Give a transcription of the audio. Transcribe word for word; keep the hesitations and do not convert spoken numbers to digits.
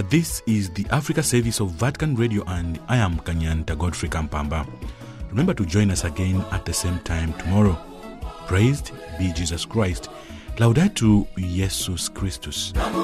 This is the Africa service of Vatican Radio, and I am Kanyanta Godfrey Kampamba. Remember to join us again at the same time tomorrow. Praised be Jesus Christ. Laudetur Jesus Christus.